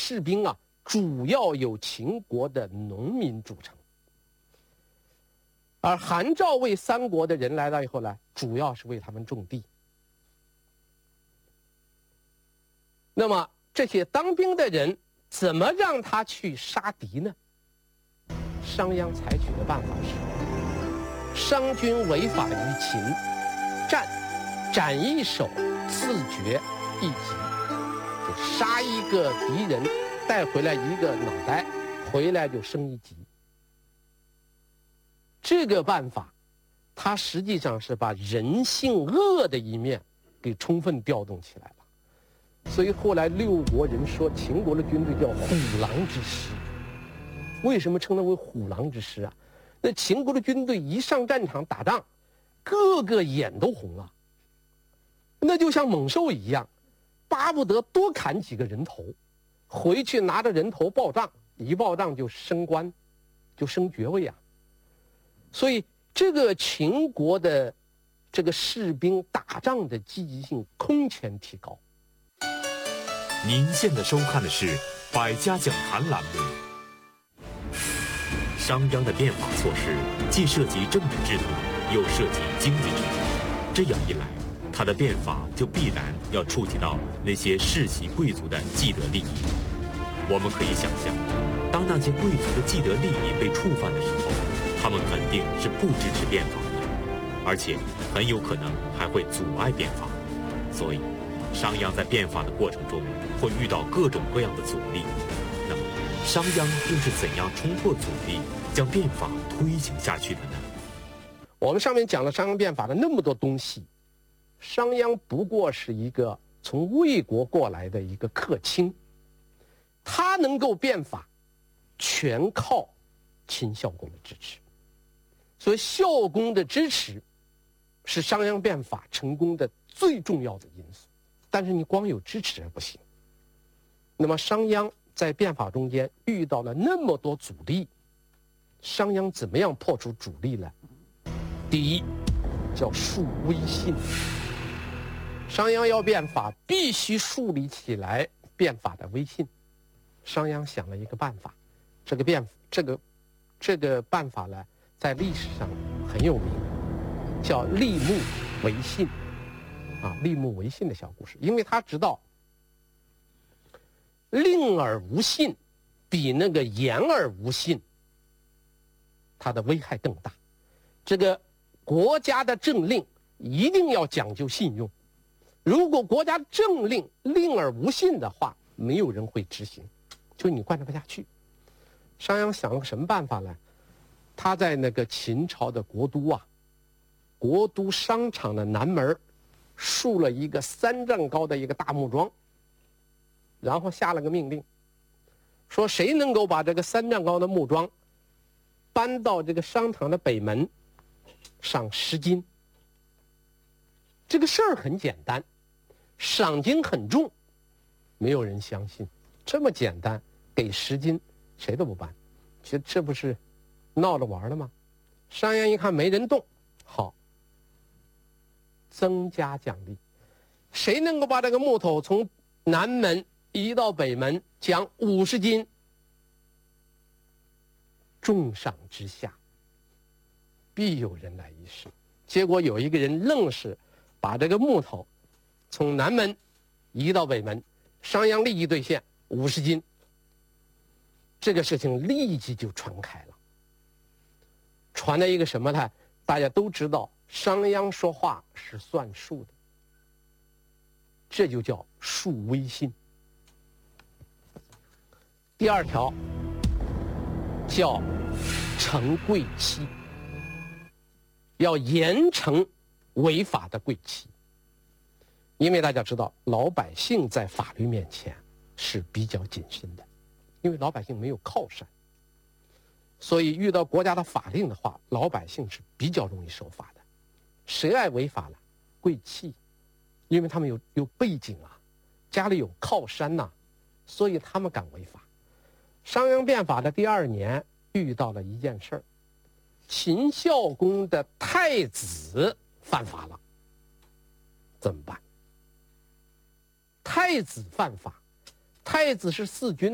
士兵啊，主要由秦国的农民组成，而韩赵魏三国的人来到以后呢，主要是为他们种地。那么这些当兵的人怎么让他去杀敌呢？商鞅采取的办法是：商君违法于秦，斩一首，赐爵一级，就杀一个敌人，带回来一个脑袋，回来就升一级。这个办法，它实际上是把人性恶的一面给充分调动起来了。所以后来六国人说秦国的军队叫虎狼之师。为什么称它为虎狼之师啊？那秦国的军队一上战场打仗，个个眼都红了，那就像猛兽一样，巴不得多砍几个人头，回去拿着人头报账，一报账就升官，就升爵位啊。所以这个秦国的这个士兵打仗的积极性空前提高。 您现在收看的是《百家讲坛》栏目。商鞅的变法措施既涉及政治制度，又涉及经济制度，这样一来，他的变法就必然要触及到那些世袭贵族的既得利益。我们可以想象，当那些贵族的既得利益被触犯的时候，他们肯定是不支持变法的，而且很有可能还会阻碍变法。所以商鞅在变法的过程中会遇到各种各样的阻力。那么商鞅又是怎样冲破阻力，将变法推行下去的呢？ 我们上面讲了商鞅变法的那么多东西，商鞅不过是一个从魏国过来的一个客卿，他能够变法，全靠秦孝公的支持。所以孝公的支持是商鞅变法成功的最重要的因素。但是你光有支持还不行。那么商鞅在变法中间遇到了那么多阻力，商鞅怎么样破除阻力呢？第一，叫树威信。商鞅要变法，必须树立起来变法的威信。商鞅想了一个办法，这个办法呢，在历史上很有名，叫立木为信。立木为信的小故事，因为他知道令而无信比那个言而无信它的危害更大。这个国家的政令一定要讲究信用，如果国家政令令而无信的话，没有人会执行，就你贯彻不下去。商鞅想了个什么办法呢？他在那个秦朝的国都商场的南门竖了一个3丈高的一个大木桩，然后下了个命令，说谁能够把这个3丈高的木桩搬到这个商场的北门，赏10金。这个事儿很简单，赏金很重，没有人相信。这么简单，给10金，谁都不搬。这不是闹着玩的吗？商鞅一看没人动，好，增加奖励，谁能够把这个木头从南门移到北门，奖50金。重赏之下，必有人来一试。结果有一个人愣是把这个木头从南门移到北门，商鞅立即兑现50金。这个事情立即就传开了，传了一个什么呢？大家都知道商鞅说话是算数的，这就叫树威信。第二条叫惩贵戚，要严惩违法的贵戚。因为大家知道老百姓在法律面前是比较谨慎的，因为老百姓没有靠山，所以遇到国家的法令的话，老百姓是比较容易守法的。谁爱违法了？贵戚，因为他们有背景啊，家里有靠山呐，所以他们敢违法。商鞅变法的第2年遇到了一件事儿，秦孝公的太子犯法了，怎么办？太子犯法，太子是4军